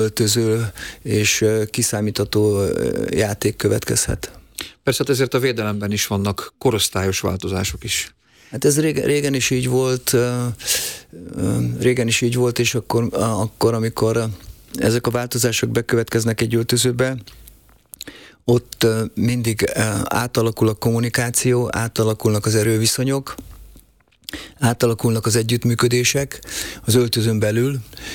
öltöző és kiszámítható játék következhet. Persze hát ezért a védelemben is vannak korosztályos változások is. Hát ez régen is így volt, és akkor, amikor ezek a változások bekövetkeznek egy öltözőbe, ott mindig átalakul a kommunikáció, átalakulnak az erőviszonyok, átalakulnak az együttműködések az öltözőn belül,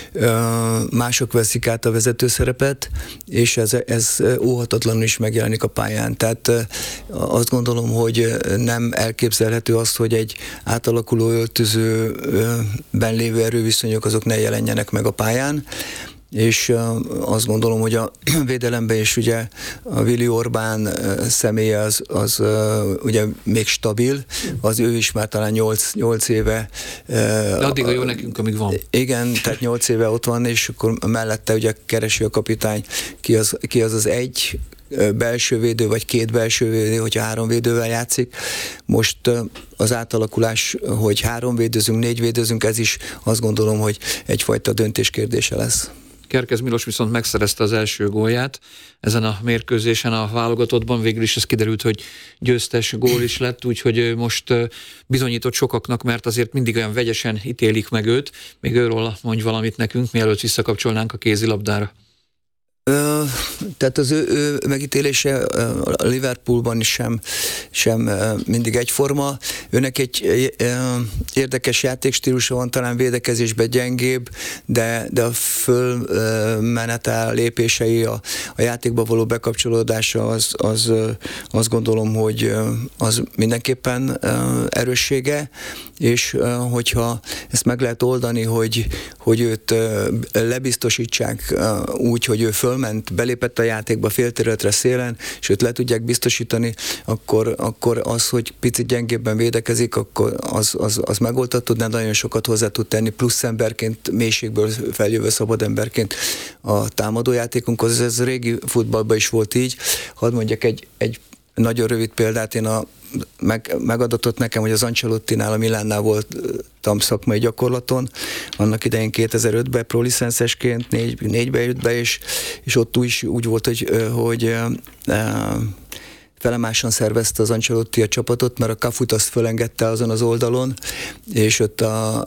mások veszik át a vezetőszerepet, és ez óhatatlanul is megjelenik a pályán. Tehát azt gondolom, hogy nem elképzelhető az, hogy egy átalakuló öltözőben lévő erőviszonyok azok ne jelenjenek meg a pályán, és azt gondolom, hogy a védelemben is ugye a Willi Orbán személye az ugye még stabil, az ő is már talán 8 éve. De addig a jó nekünk, amíg van. Igen, tehát 8 éve ott van, és akkor mellette ugye keresi a kapitány, ki az egy belső védő, vagy 2 belső védő, hogyha 3 védővel játszik. Most az átalakulás, hogy 3 védőzünk, 4 védőzünk, ez is azt gondolom, hogy egyfajta döntés kérdése lesz. Kerkez Milos viszont megszerezte az első gólját ezen a mérkőzésen a válogatottban, végül is ez kiderült, hogy győztes gól is lett, úgyhogy most bizonyított sokaknak, mert azért mindig olyan vegyesen ítélik meg őt. Még őről mondj valamit nekünk, mielőtt visszakapcsolnánk a kézilabdára. Tehát az ő megítélése a Liverpoolban is sem mindig egyforma. Őnek egy érdekes játékstílusa van, talán védekezésben gyengébb, de a fölmenetel lépései, a játékba való bekapcsolódása az azt gondolom, hogy az mindenképpen erőssége, és hogyha ezt meg lehet oldani, hogy őt lebiztosítsák úgy, hogy ő fölment, belépett a játékba félterületre szélen, és őt le tudják biztosítani, akkor az, hogy picit gyengébben védekezik, akkor az megoldható, de nagyon sokat hozzá tud tenni, plusz emberként, mélységből feljövő szabad emberként a támadójátékunkhoz. Ez régi futballban is volt így. Hadd mondjak egy nagyon rövid példát, megadatott nekem, hogy az Ancelottinál, a Milánnál voltam szakmai gyakorlaton, annak idején 2005-ben prolicenszesként, 4-be jött be, és ott úgy volt, hogy felemásan szervezte az Ancelotti a csapatot, mert a Cafut azt fölengedte azon az oldalon, és ott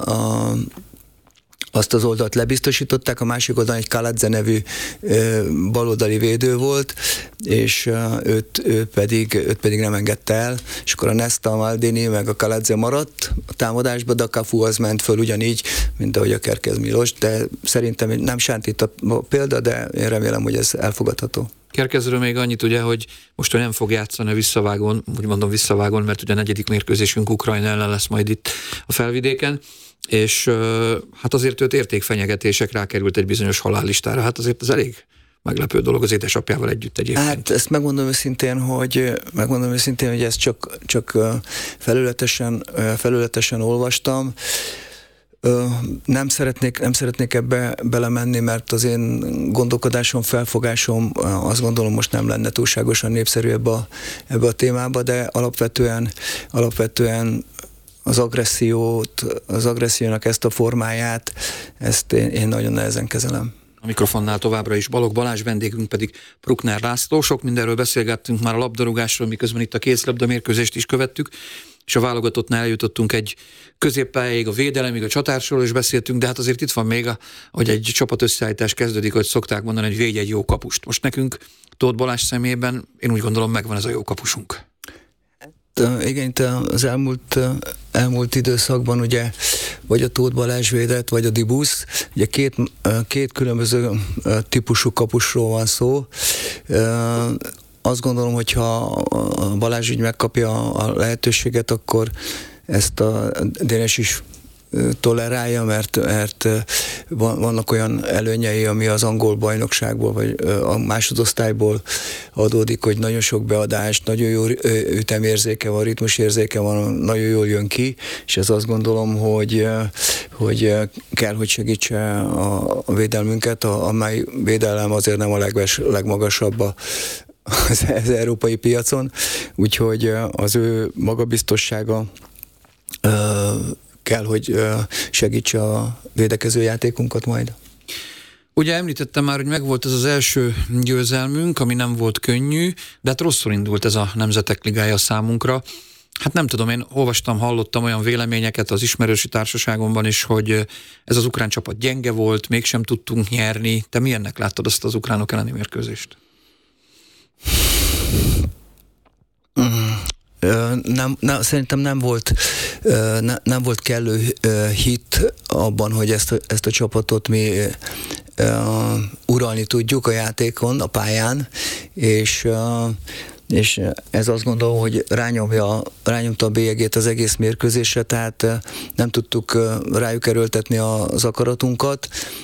azt az oldalt lebiztosították, a másik oldalon egy Kaladze nevű baloldali védő volt, és őt pedig nem engedte el, és akkor a Nesta, a Maldini meg a Kaladze maradt a támadásba, de a Cafu az ment föl ugyanígy, mint ahogy a Kerkez Milos, de szerintem nem sántít a példa, de én remélem, hogy ez elfogadható. Kerkezről még annyit ugye, hogy most ő nem fog játszani a visszavágón, úgy mondom visszavágón, mert ugye a 4. mérkőzésünk Ukrajna ellen lesz majd itt a Felvidéken, és hát azért őt értékfenyegetések, rákerült egy bizonyos halállistára, hát azért ez elég meglepő dolog az édesapjával együtt egyébként. Hát ezt megmondom őszintén, hogy ezt csak felületesen olvastam. Nem szeretnék ebbe belemenni, mert az én gondolkodásom, felfogásom azt gondolom most nem lenne túlságosan népszerű ebbe a témába, de alapvetően az agressziónak ezt a formáját, ezt én nagyon nehezen kezelem. A mikrofonnál továbbra is Balogh Balázs, vendégünk pedig Bruckner László. Sok mindenről beszélgettünk már a labdarúgásról, miközben itt a kézilabda mérkőzést is követtük, és a válogatottnál eljutottunk egy középpályáig, a védelemig, a csatárról is beszéltünk, de hát azért itt van még, hogy egy csapatösszeállítás kezdődik, hogy szokták mondani, hogy védj egy jó kapust. Most nekünk Tóth Balázs szemében én úgy gondolom megvan ez a jó kapusunk. Igen, itt az elmúlt időszakban ugye vagy a Tóth Balázs védett, vagy a Dibusz, ugye két különböző típusú kapusról van szó. Azt gondolom, hogyha a Balázs így megkapja a lehetőséget, akkor ezt a Dénes is tolerálja, mert vannak olyan előnyei, ami az angol bajnokságból, vagy a másodosztályból adódik, hogy nagyon sok beadás, nagyon jó ütemérzéke van, ritmusérzéke van, nagyon jól jön ki, és ez azt gondolom, hogy kell, hogy segítse a védelmünket, amely védelem azért nem a legmagasabb az európai piacon, úgyhogy az ő magabiztossága kell, hogy segítse a védekező játékunkat majd. Ugye említettem már, hogy megvolt ez az első győzelmünk, ami nem volt könnyű, de hát rosszul indult ez a Nemzetek Ligája számunkra. Hát nem tudom, én hallottam olyan véleményeket az ismerősi társaságomban is, hogy ez az ukrán csapat gyenge volt, mégsem tudtunk nyerni. Te milyennek láttad azt az ukránok elleni mérkőzést? Szerintem nem volt kellő hit abban, hogy ezt a csapatot mi uralni tudjuk a játékon, a pályán, és ez azt gondolom, hogy rányomta a bélyegét az egész mérkőzésre, tehát nem tudtuk rájuk erőltetni az akaratunkat.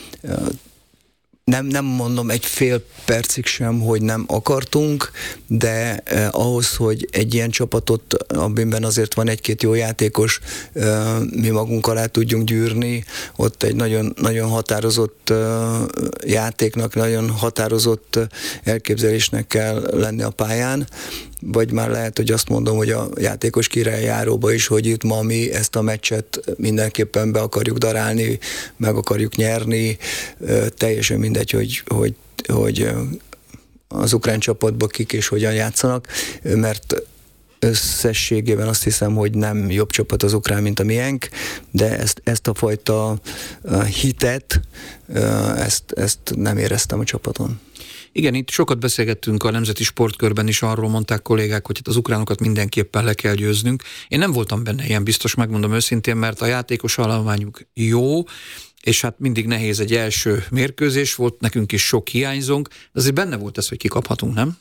Nem mondom egy fél percig sem, hogy nem akartunk, de ahhoz, hogy egy ilyen csapatot, amiben azért van egy-két jó játékos, mi magunk alá tudjunk gyűrni, ott egy nagyon, nagyon határozott játéknak, nagyon határozott elképzelésnek kell lenni a pályán, vagy már lehet, hogy azt mondom, hogy a játékos királlyáróba is, hogy itt ma mi ezt a meccset mindenképpen be akarjuk darálni, meg akarjuk nyerni, teljesen mindegy, hogy az ukrán csapatban kik és hogyan játszanak, mert összességében azt hiszem, hogy nem jobb csapat az ukrán, mint a miénk, de ezt a fajta hitet, ezt nem éreztem a csapaton. Igen, itt sokat beszélgettünk a Nemzeti Sportkörben is, arról mondták kollégák, hogy az ukránokat mindenképpen le kell győznünk. Én nem voltam benne ilyen biztos, megmondom őszintén, mert a játékos állományuk jó, és hát mindig nehéz egy első mérkőzés, volt nekünk is sok hiányzónk, de azért benne volt ez, hogy kikaphatunk, nem?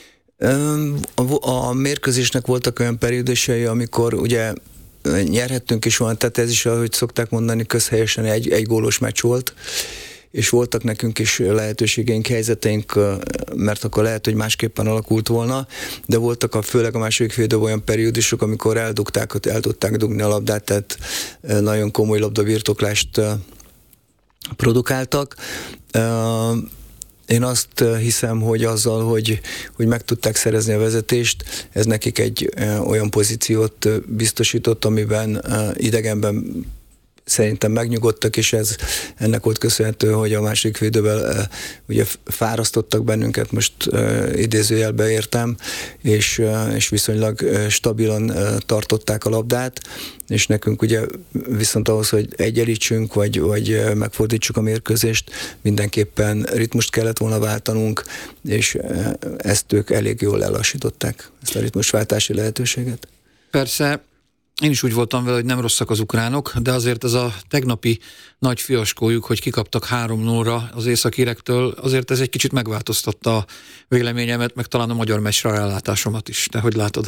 A mérkőzésnek voltak olyan periódusai, amikor ugye nyerhettünk is volna, tehát ez is, ahogy szokták mondani, közhelyesen egy gólos meccs volt, és voltak nekünk is lehetőségeink, helyzeteink, mert akkor lehet, hogy másképpen alakult volna, de voltak főleg a második fél időben olyan periódusok, amikor el tudták dugni a labdát, tehát nagyon komoly labdabirtoklást produkáltak. Én azt hiszem, hogy azzal, hogy meg tudták szerezni a vezetést, ez nekik egy olyan pozíciót biztosított, amiben idegenben szerintem megnyugodtak, és ennek volt köszönhető, hogy a második fél időben ugye fárasztottak bennünket, most idézőjelbe értem, és viszonylag stabilan tartották a labdát, és nekünk ugye viszont ahhoz, hogy egyenlítsünk, vagy megfordítsuk a mérkőzést, mindenképpen ritmust kellett volna váltanunk, és ezt ők elég jól lelassították, ezt a ritmusváltási lehetőséget. Persze, én is úgy voltam vele, hogy nem rosszak az ukránok, de azért ez a tegnapi nagy fiaskójuk, hogy kikaptak 3-0-ra az északirektől, azért ez egy kicsit megváltoztatta a véleményemet, meg talán a magyar meccsre rálátásomat is. Te hogy látod?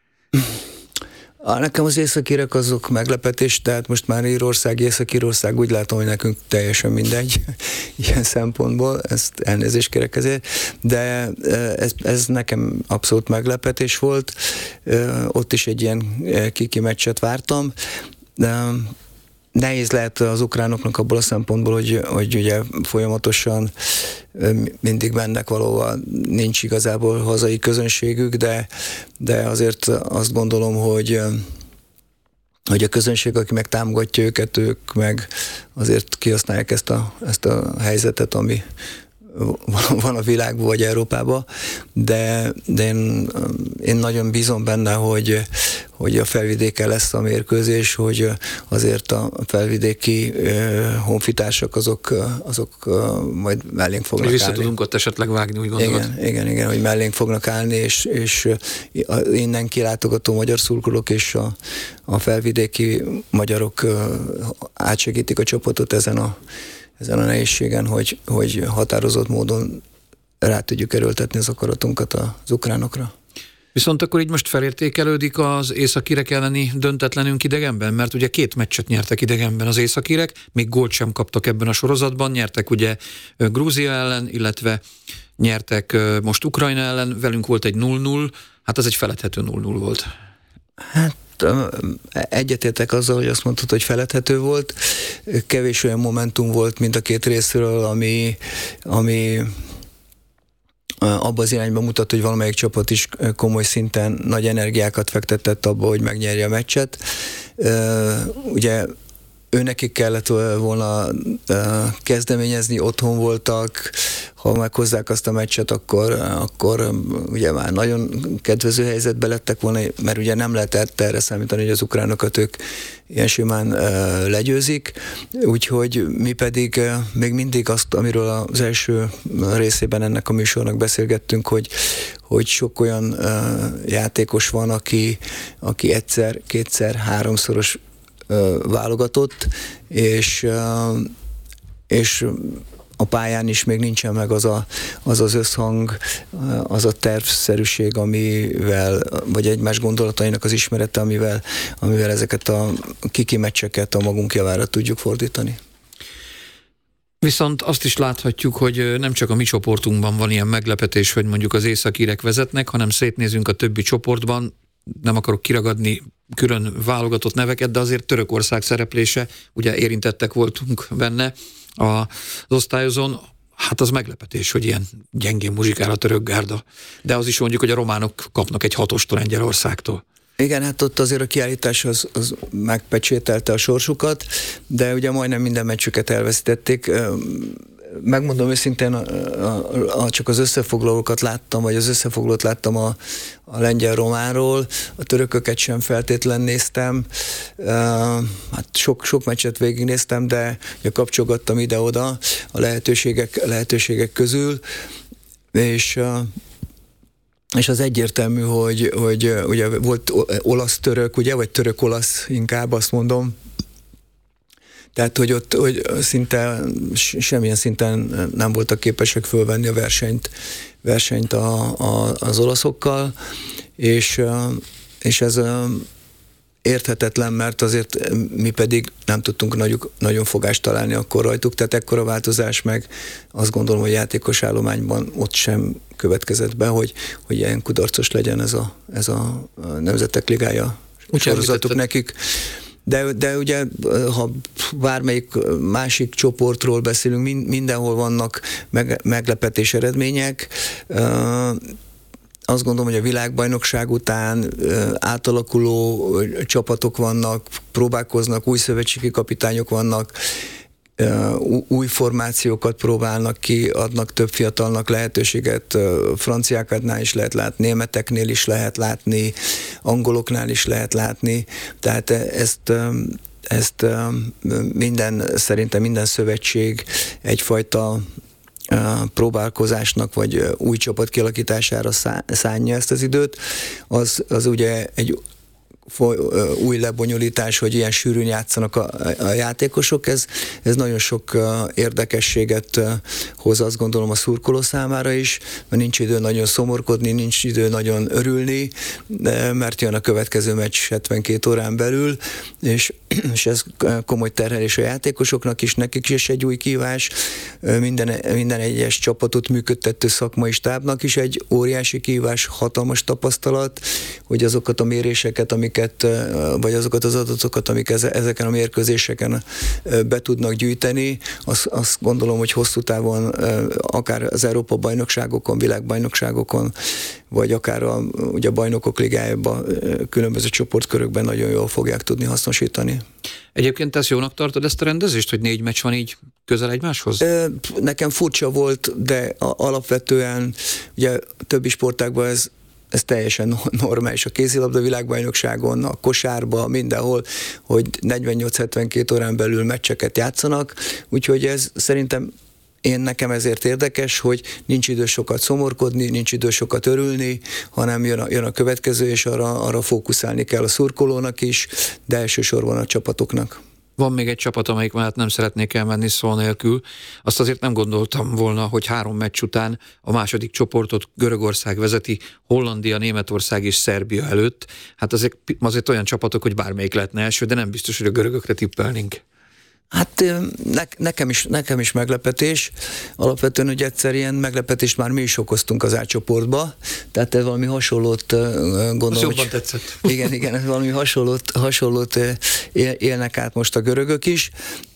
Nekem az északirek azok meglepetés, tehát most már Írország, Észak-Írország, úgy látom, hogy nekünk teljesen mindegy ilyen szempontból, ezt elnézést kérek ezért, de ez nekem abszolút meglepetés volt. Ott is egy ilyen kiki meccset vártam, de nehéz lehet az ukránoknak abból a szempontból, hogy ugye folyamatosan mindig mennek valóban, nincs igazából hazai közönségük, de azért azt gondolom, hogy a közönség, aki meg támogatja őket, ők meg azért kihasználják ezt a helyzetet, ami van a világban vagy Európában, de én nagyon bízom benne, hogy a Felvidéken lesz a mérkőzés, hogy azért a felvidéki honfitársak azok majd mellénk fognak állni. Vissza tudunk ott esetleg vágni, úgy gondolod? Igen, hogy mellénk fognak állni, és innen kilátogató magyar szurkolók és a felvidéki magyarok átsegítik a csapatot ezen a nehézségen, hogy határozott módon rá tudjuk erőltetni az akaratunkat az ukránokra. Viszont akkor így most felértékelődik az északirek elleni döntetlenünk idegenben, mert ugye 2 meccset nyertek idegenben az északirek, még gólt sem kaptak ebben a sorozatban, nyertek ugye Grúzia ellen, illetve nyertek most Ukrajna ellen, velünk volt egy 0-0, hát ez egy feledhető 0-0 volt. Hát egyetértek azzal, hogy azt mondtad, hogy feledhető volt. Kevés olyan momentum volt mind a két részről, ami abba az irányba mutat, hogy valamelyik csapat is komoly szinten nagy energiákat fektetett abba, hogy megnyerje a meccset. Ugye őnekik kellett volna kezdeményezni, otthon voltak, ha meghozzák azt a meccset, akkor ugye már nagyon kedvező helyzetbe lettek volna, mert ugye nem lehetett erre számítani, hogy az ukránokat ők ilyen simán legyőzik, úgyhogy mi pedig még mindig azt, amiről az első részében ennek a műsornak beszélgettünk, hogy sok olyan játékos van, aki egyszer, kétszer, háromszoros válogatott, és a pályán is még nincsen meg az összhang, az a tervszerűség, amivel, vagy egymás gondolatainak az ismerete, amivel ezeket a kiki meccseket a magunk javára tudjuk fordítani. Viszont azt is láthatjuk, hogy nem csak a mi csoportunkban van ilyen meglepetés, hogy mondjuk az északírek vezetnek, hanem szétnézünk a többi csoportban, nem akarok kiragadni külön válogatott neveket, de azért Törökország szereplése, ugye érintettek voltunk benne az osztályozón, hát az meglepetés, hogy ilyen gyengén muzsikál a török gárda. De az is mondjuk, hogy a románok kapnak egy 6-ost Lengyelországtól. Igen, hát ott azért a kiállítás az megpecsételte a sorsukat, de ugye majdnem minden meccsüket elvesztették. Megmondom őszintén, csak az összefoglalókat láttam, vagy az összefoglalót láttam a lengyel-románról, a törököket sem feltétlen néztem, hát sok meccset végignéztem, de kapcsolgattam ide-oda a lehetőségek közül, és az egyértelmű, hogy ugye volt olasz-török, ugye, vagy török-olasz inkább, azt mondom. Tehát, hogy semmilyen szinten nem voltak képesek fölvenni a versenyt az olaszokkal, és ez érthetetlen, mert azért mi pedig nem tudtunk nagyon fogást találni akkor rajtuk, tehát ekkora változás meg azt gondolom, hogy játékos állományban ott sem következett be, hogy ilyen kudarcos legyen ez a Nemzetek Ligája sorozatuk nekik. De ugye, ha bármelyik másik csoportról beszélünk, mindenhol vannak meglepetés eredmények. Azt gondolom, hogy a világbajnokság után átalakuló csapatok vannak, próbálkoznak, új szövetségi kapitányok vannak, új formációkat próbálnak ki, adnak több fiatalnak lehetőséget, franciáknál is lehet látni, németeknél is lehet látni, angoloknál is lehet látni, tehát ezt szerintem minden szövetség egyfajta próbálkozásnak, vagy új csapat kialakítására szánja ezt az időt, az ugye egy új lebonyolítás, hogy ilyen sűrűn játszanak a játékosok, ez nagyon sok érdekességet hoz, azt gondolom, a szurkoló számára is, mert nincs idő nagyon szomorkodni, nincs idő nagyon örülni, mert jön a következő meccs 72 órán belül, és ez komoly terhelés a játékosoknak is, nekik is egy új kihívás, minden egyes csapatot működtető szakmai stábnak is egy óriási kihívás, hatalmas tapasztalat, hogy azokat a méréseket, vagy azokat az adatokat, amik ezeken a mérkőzéseken be tudnak gyűjteni, azt gondolom, hogy hosszú távon akár az Európa-bajnokságokon, világbajnokságokon, vagy akár ugye a Bajnokok Ligájában különböző csoportkörökben nagyon jól fogják tudni hasznosítani. Egyébként te jónak tartod ezt a rendezést, hogy 4 meccs van így közel egymáshoz? Nekem furcsa volt, de alapvetően ugye többi sportágban ez teljesen normális. A kézilabda világbajnokságon, a kosárban, mindenhol, hogy 48-72 órán belül meccseket játszanak, úgyhogy ez szerintem nekem ezért érdekes, hogy nincs idő sokat szomorkodni, nincs idő sokat örülni, hanem jön a következő, és arra fókuszálni kell a szurkolónak is, de elsősorban a csapatoknak. Van még egy csapat, amelyik mellett nem szeretnék elmenni szó nélkül. Azt azért nem gondoltam volna, hogy 3 meccs után a második csoportot Görögország vezeti, Hollandia, Németország és Szerbia előtt. Hát azért olyan csapatok, hogy bármelyik lehetne első, de nem biztos, hogy a görögökre tippelnénk. Hát nekem is meglepetés. Alapvetően, hogy egyszer ilyen meglepetést már mi is okoztunk az A-csoportba, tehát valami hasonlót gondolom, az jobban tetszett. Igen, valami hasonlót élnek át most a görögök is.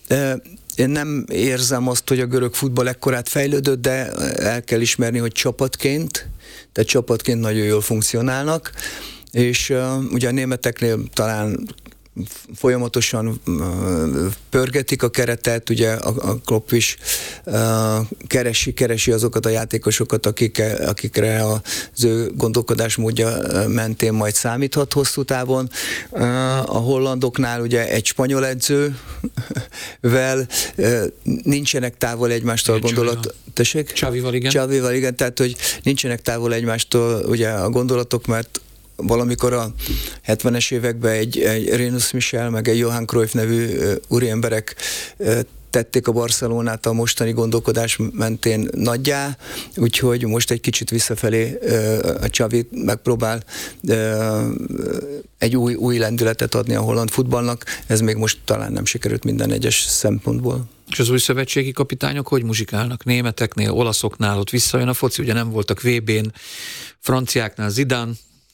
Én nem érzem azt, hogy a görög futball ekkorát fejlődött, de el kell ismerni, hogy csapatként nagyon jól funkcionálnak, és ugye a németeknél talán folyamatosan pörgetik a keretet, ugye a Klopp is keresi azokat a játékosokat, akikre az ő gondolkodásmódja mentén majd számíthat hosszú távon. A hollandoknál ugye egy spanyol edzővel nincsenek távol egymástól a gondolat. Tessék? Xavival, igen, tehát hogy nincsenek távol egymástól ugye a gondolatok, mert valamikor a 70-es években egy Rinus Michel, meg egy Johan Cruyff nevű úriemberek tették a Barcelonát a mostani gondolkodás mentén nagyjá, úgyhogy most egy kicsit visszafelé a Xavi megpróbál egy új lendületet adni a holland futballnak, ez még most talán nem sikerült minden egyes szempontból. És az új szövetségi kapitányok hogy muzsikálnak? Németeknél, olaszoknál ott visszajön a foci, ugye nem voltak VB-n, franciáknál Zidane.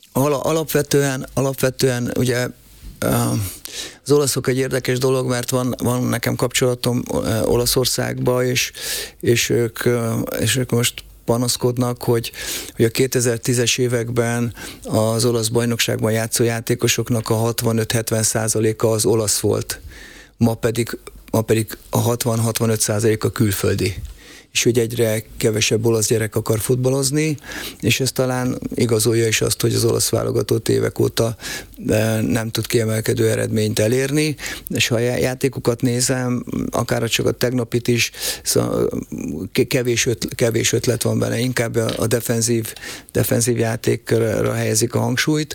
Alapvetően ugye az olaszok egy érdekes dolog, mert van nekem kapcsolatom Olaszországba, és ők most panaszkodnak, hogy a 2010-es években az olasz bajnokságban játszó játékosoknak a 65-70%-a az olasz volt. Ma pedig a 60-65% a külföldi. És hogy egyre kevesebb olasz gyerek akar futballozni, és ez talán igazolja is azt, hogy az olasz válogatott évek óta nem tud kiemelkedő eredményt elérni, és ha a játékokat nézem, akár csak a tegnapit is, szóval kevés ötlet van benne, inkább a defenzív játékra helyezik a hangsúlyt.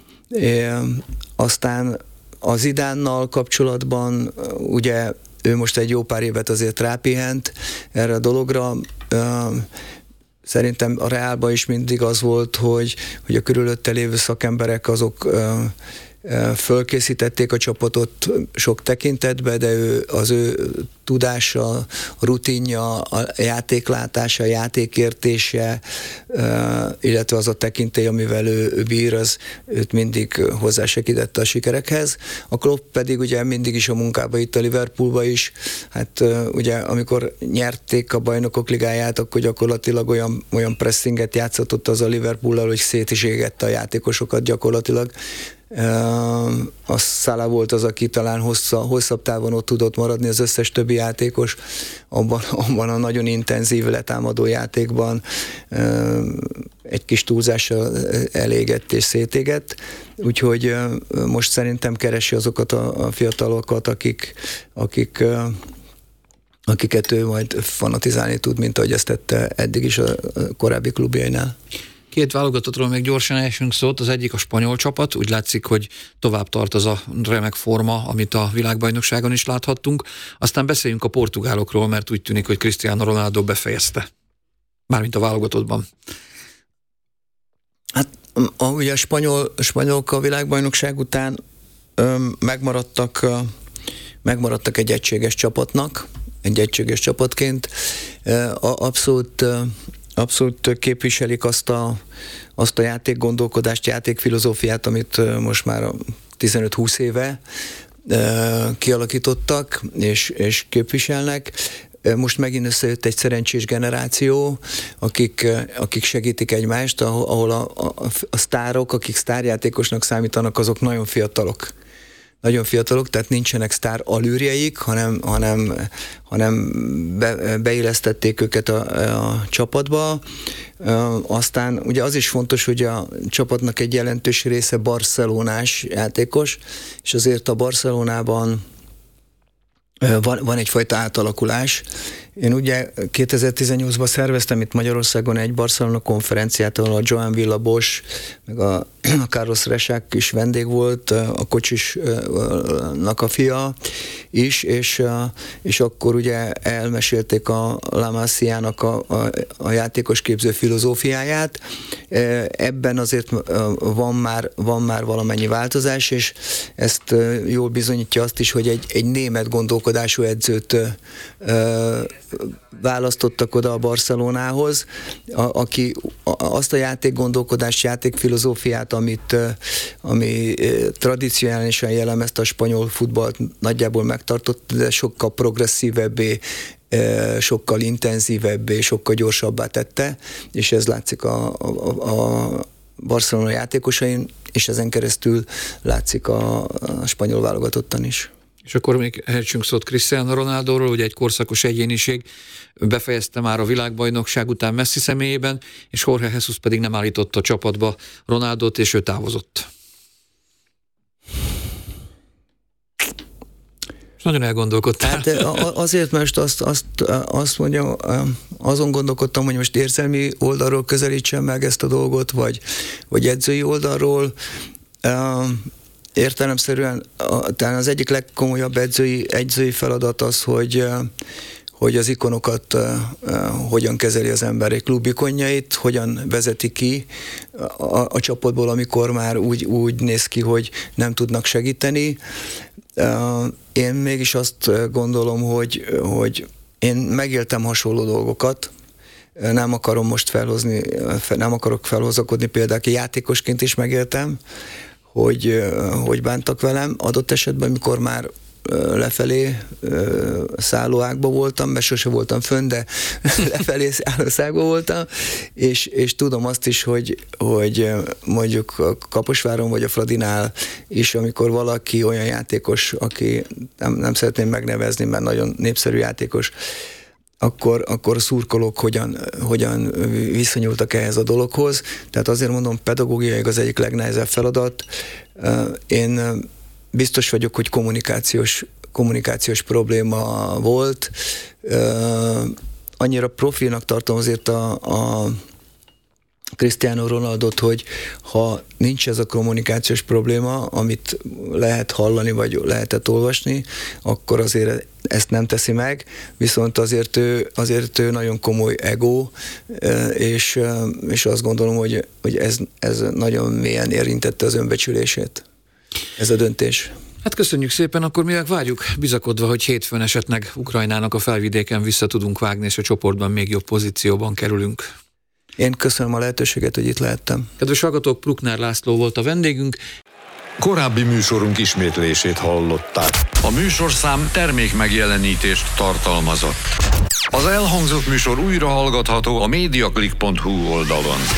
Aztán az Zidánnal kapcsolatban ugye ő most egy jó pár évet azért rápihent erre a dologra. Szerintem a Reálban is mindig az volt, hogy a körülötte lévő szakemberek azok fölkészítették a csapatot sok tekintetbe, de az ő tudása, a rutinja, a játéklátása, a játékértése, illetve az a tekintély, amivel ő bír, az őt mindig hozzásegítette a sikerekhez. A Klopp pedig ugye mindig is a munkába itt a Liverpoolba is, hát ugye amikor nyerték a Bajnokok Ligáját, akkor gyakorlatilag olyan pressinget játszott az a Liverpoollal, hogy szét is égette a játékosokat gyakorlatilag. A Salah volt az, aki talán hosszabb távon ott tudott maradni, az összes többi játékos abban a nagyon intenzív letámadó játékban egy kis túlzással elégett és szétégett, úgyhogy most szerintem keresi azokat a fiatalokat, akiket ő majd fanatizálni tud, mint ahogy ezt tette eddig is a korábbi klubjainál. Két válogatottról még gyorsan esünk szót, az egyik a spanyol csapat, úgy látszik, hogy tovább tart az a remek forma, amit a világbajnokságon is láthattunk. Aztán beszéljünk a portugálokról, mert úgy tűnik, hogy Cristiano Ronaldo befejezte. Mármint a válogatottban. Hát ugye a spanyolok a világbajnokság után megmaradtak egy egységes csapatnak, egy egységes csapatként. Abszolút képviselik azt a játékgondolkodást, játékfilozófiát, amit most már 15-20 éve kialakítottak és képviselnek. Most megint összejött egy szerencsés generáció, akik segítik egymást, ahol a sztárok, akik sztárjátékosnak számítanak, azok nagyon fiatalok. Nagyon fiatalok, tehát nincsenek sztár alűrjeik, hanem beillesztették őket a csapatba. Aztán ugye az is fontos, hogy a csapatnak egy jelentős része barcelonás játékos, és azért a Barcelonában van egyfajta átalakulás. Én ugye 2018-ban szerveztem itt Magyarországon egy Barcelona konferenciát, ahol a Joan Villa-Bosch, meg a Carlos Resák is vendég volt, a kocsisnak a fia is, és akkor ugye elmesélték a La Masia-nak a játékosképző filozófiáját. Ebben azért van már valamennyi változás, és ezt jól bizonyítja azt is, hogy egy német gondolkodású edzőt választottak oda a Barcelonához, aki azt a játékgondolkodást, játékfilozófiát, ami tradicionálisan jellemezte a spanyol futballt, nagyjából megtartott, de sokkal progresszívebbé, sokkal intenzívebbé, sokkal gyorsabbá tette, és ez látszik a Barcelona játékosain, és ezen keresztül látszik a spanyol válogatottan is. És akkor még ejtsünk szót Cristiano Ronaldoról, ugye egy korszakos egyéniség, befejezte már a világbajnokság után Messi személyében, és Jorge Jesus pedig nem állította a csapatba Ronaldot, és ő távozott. És nagyon elgondolkodtál. Hát azért, mert azt mondjam, azon gondolkodtam, hogy most érzelmi oldalról közelítsem meg ezt a dolgot, vagy edzői oldalról. Értelemszerűen talán az egyik legkomolyabb edzői feladat az, hogy az ikonokat hogyan kezeli az ember, egy klub ikonjait, hogyan vezeti ki a csapatból, amikor már úgy néz ki, hogy nem tudnak segíteni. Én mégis azt gondolom, hogy én megéltem hasonló dolgokat, nem akarom most nem akarok felhozakodni, például játékosként is megéltem, hogy bántak velem, adott esetben, mikor már lefelé szállóágban voltam, mert sose voltam fönn, de lefelé szállószágban voltam, és tudom azt is, hogy mondjuk a Kaposváron vagy a Fradinál is, amikor valaki olyan játékos, aki nem szeretném megnevezni, mert nagyon népszerű játékos, akkor a szurkolók hogyan viszonyultak ehhez a dologhoz. Tehát azért mondom, pedagógiailag az egyik legnehezebb feladat. Én biztos vagyok, hogy kommunikációs probléma volt. Annyira profinak tartom azért a Cristiano Ronaldot, hogy ha nincs ez a kommunikációs probléma, amit lehet hallani, vagy lehetett olvasni, akkor azért ezt nem teszi meg, viszont azért ő nagyon komoly ego, és azt gondolom, hogy ez nagyon mélyen érintette az önbecsülését, ez a döntés. Hát köszönjük szépen, akkor mi várjuk, bizakodva, hogy hétfőn esetleg Ukrajnának a felvidéken vissza tudunk vágni, és a csoportban még jobb pozícióban kerülünk. Én köszönöm a lehetőséget, hogy itt lehettem. Kedves hallgatók, Bruckner László volt a vendégünk. Korábbi műsorunk ismétlését hallották. A műsorszám termékmegjelenítést tartalmazott. Az elhangzott műsor újra hallgatható a mediaclick.hu oldalon.